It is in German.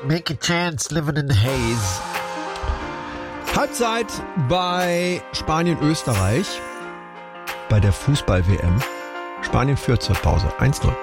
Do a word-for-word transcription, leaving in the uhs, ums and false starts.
Make a chance, living in the haze. Halbzeit bei Spanien-Österreich bei der Fußball-W M. Spanien führt zur Pause eins null.